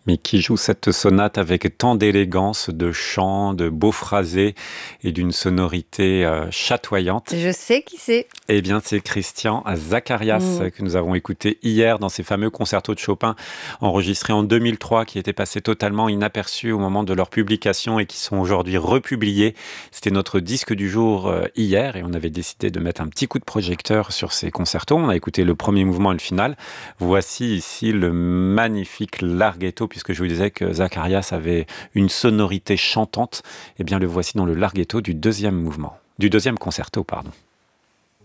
Mais qui joue cette sonate avec tant d'élégance, de chant, de beaux phrasés et d'une sonorité chatoyante. Je sais qui c'est. Eh bien, c'est Christian Zacharias que nous avons écouté hier dans ces fameux concertos de Chopin enregistrés en 2003 qui étaient passés totalement inaperçus au moment de leur publication et qui sont aujourd'hui republiés. C'était notre disque du jour hier et on avait décidé de mettre un petit coup de projecteur sur ces concertos. On a écouté le premier mouvement et le final. Voici ici le magnifique Larghetto, puisque je vous disais que Zacharias avait une sonorité chantante. Eh bien, le voici dans le Larghetto du deuxième mouvement, du deuxième concerto, pardon.